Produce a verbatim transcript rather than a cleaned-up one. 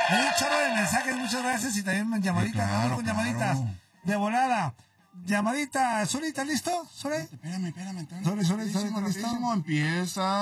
Hay un chorro de mensajes, muchas gracias. Y también llamaditas, claro, ¿no? Con claro. llamaditas. De volada. Llamadita. ¿Zuli, estás listo? ¿Zuli? Espérame, espérame. Sorry, sorry, sorry, Rapidísimo, ¿listo? rapidísimo, empieza.